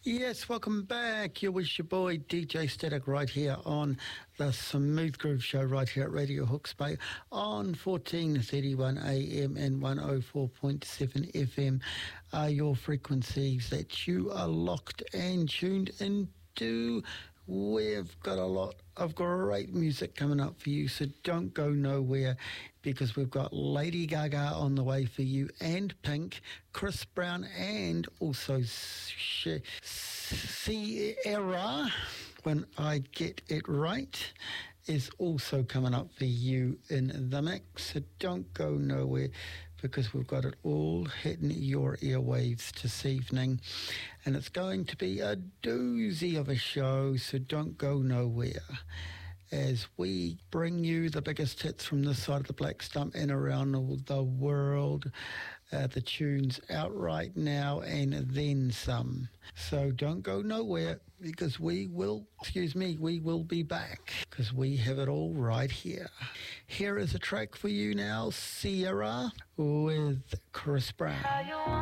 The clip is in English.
Yes, welcome back. You're with your boy DJ Static right here on the Smooth Groove Show right here at Radio Hawke's Bay on 1431 AM and 104.7 FM are your frequencies that you are locked and tuned into. We've got a lot of great music coming up for you, so don't go nowhere because we've got Lady Gaga on the way for you and Pink, Chris Brown, and also Sierra, when I get it right, is also coming up for you in the mix. So don't go nowhere because we've got it all hitting your earwaves this evening. And it's going to be a doozy of a show, so don't go nowhere as we bring you the biggest hits from this side of the Black Stump and around the world. The tunes out right now and then some. So don't go nowhere because we will be back because we have it all right here. Here is a track for you now, Sierra with Chris Brown.